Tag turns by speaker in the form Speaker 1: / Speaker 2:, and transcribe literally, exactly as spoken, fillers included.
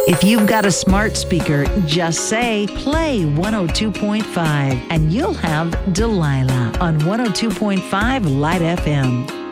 Speaker 1: If you've got a smart speaker, just say, play one oh two point five, and you'll have Delilah on one oh two point five Light F M.